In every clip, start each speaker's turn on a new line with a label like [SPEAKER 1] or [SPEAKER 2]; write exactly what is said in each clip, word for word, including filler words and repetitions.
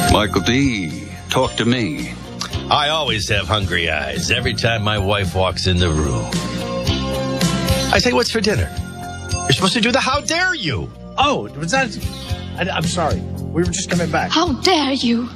[SPEAKER 1] Michael D., talk to me.
[SPEAKER 2] I always have hungry eyes every time my wife walks in the room. I say, what's for dinner? You're supposed to do the how dare you.
[SPEAKER 3] Oh, was that... I, I'm sorry. We were just coming back.
[SPEAKER 4] How dare you?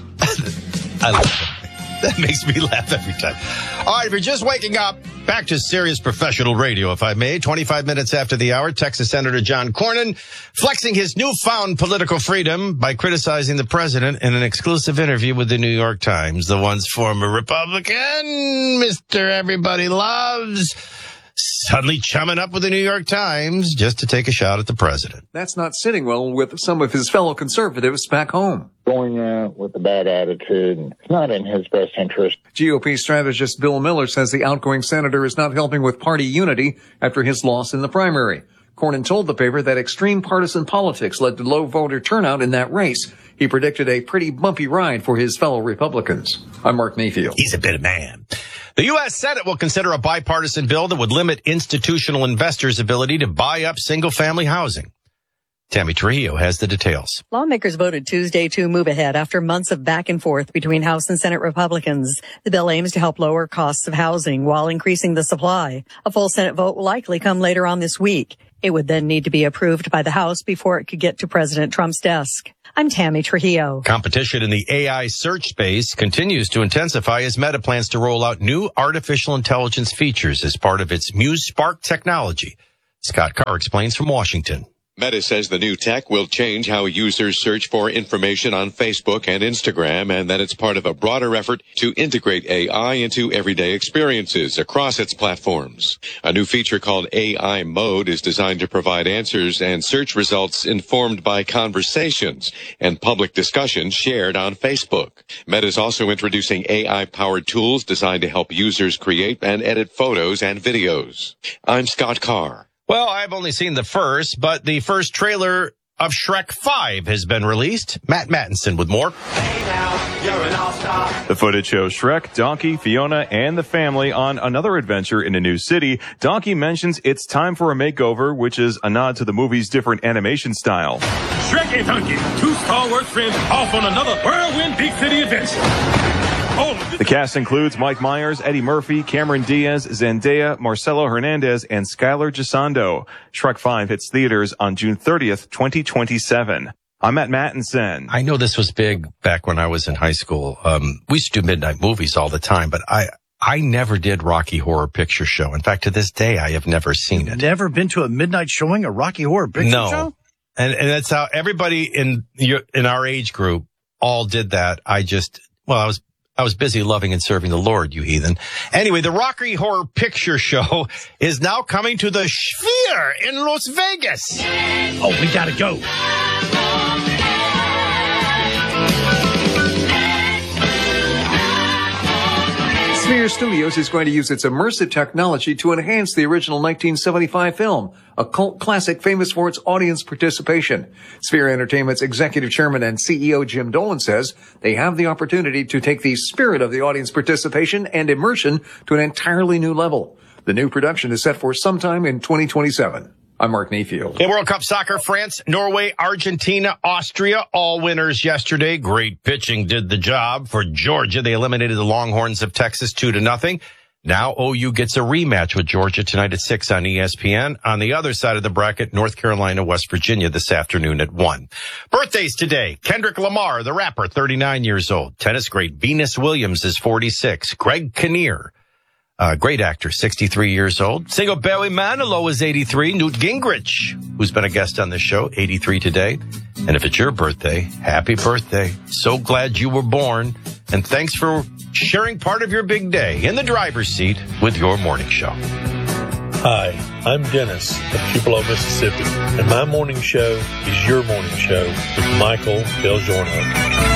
[SPEAKER 2] I love it. That makes me laugh every time. All right, if you're just waking up, back to serious professional radio, if I may. twenty-five minutes after the hour, Texas Senator John Cornyn flexing his newfound political freedom by criticizing the president in an exclusive interview with the New York Times. The once former Republican, Mister Everybody Loves, suddenly chumming up with the New York Times just to take a shot at the president.
[SPEAKER 5] That's not sitting well with some of his fellow conservatives back home.
[SPEAKER 6] Going out with a bad attitude, it's not in his best interest.
[SPEAKER 5] G O P strategist Bill Miller says the outgoing senator is not helping with party unity after his loss in the primary. Cornyn told the paper that extreme partisan politics led to low voter turnout in that race. He predicted a pretty bumpy ride for his fellow Republicans. I'm Mark Mayfield.
[SPEAKER 2] He's a bit of man. The U S. Senate will consider a bipartisan bill that would limit institutional investors' ability to buy up single-family housing. Tammy Trujillo has the details.
[SPEAKER 7] Lawmakers voted Tuesday to move ahead after months of back and forth between House and Senate Republicans. The bill aims to help lower costs of housing while increasing the supply. A full Senate vote will likely come later on this week. It would then need to be approved by the House before it could get to President Trump's desk. I'm Tammy Trujillo.
[SPEAKER 2] Competition in the A I search space continues to intensify as Meta plans to roll out new artificial intelligence features as part of its Muse Spark technology. Scott Carr explains from Washington.
[SPEAKER 8] Meta says the new tech will change how users search for information on Facebook and Instagram, and that it's part of a broader effort to integrate A I into everyday experiences across its platforms. A new feature called A I Mode is designed to provide answers and search results informed by conversations and public discussions shared on Facebook. Meta is also introducing A I-powered tools designed to help users create and edit photos and videos. I'm Scott Carr.
[SPEAKER 2] Well, I've only seen the first, but the first trailer of Shrek five has been released. Matt Mattinson with more.
[SPEAKER 9] Hey now, you're an all-star. The footage shows Shrek, Donkey, Fiona, and the family on another adventure in a new city. Donkey mentions it's time for a makeover, which is a nod to the movie's different animation style.
[SPEAKER 10] Shrek and Donkey, two stalwart friends off on another whirlwind big city adventure.
[SPEAKER 9] The cast includes Mike Myers, Eddie Murphy, Cameron Diaz, Zendaya, Marcelo Hernandez, and Skylar Gisondo. Shrek five hits theaters on June thirtieth, twenty twenty-seven. I'm Matt Mattinson.
[SPEAKER 2] I know this was big back when I was in high school. Um, we used to do midnight movies all the time, but I, I never did Rocky Horror Picture Show. In fact, to this day, I have never seen it.
[SPEAKER 3] Never been to a midnight showing, a Rocky Horror Picture
[SPEAKER 2] no.
[SPEAKER 3] Show?
[SPEAKER 2] No. And, and that's how everybody in your, in our age group all did that. I just, well, I was, I was busy loving and serving the Lord, you heathen. Anyway, the Rocky Horror Picture Show is now coming to the Sphere in Las Vegas.
[SPEAKER 3] Oh, we gotta go.
[SPEAKER 5] Sphere Studios is going to use its immersive technology to enhance the original nineteen seventy-five film, a cult classic famous for its audience participation. Sphere Entertainment's executive chairman and C E O Jim Dolan says they have the opportunity to take the spirit of the audience participation and immersion to an entirely new level. The new production is set for sometime in twenty twenty-seven. I'm Mark Mayfield.
[SPEAKER 2] In World Cup soccer, France, Norway, Argentina, Austria, all winners yesterday. Great pitching did the job for Georgia. They eliminated the Longhorns of Texas two to nothing. Now O U gets a rematch with Georgia tonight at six on E S P N. On the other side of the bracket, North Carolina, West Virginia this afternoon at one. Birthdays today. Kendrick Lamar, the rapper, thirty-nine years old. Tennis great Venus Williams is forty-six. Greg Kinnear, Uh, great actor, sixty-three years old. Singer Barry Manilow is eighty-three. Newt Gingrich, who's been a guest on this show, eighty-three today. And if it's your birthday, happy birthday. So glad you were born. And thanks for sharing part of your big day in the driver's seat with your morning show.
[SPEAKER 11] Hi, I'm Dennis of Tupelo, Mississippi. And my morning show is your morning show with Michael Del Giorno.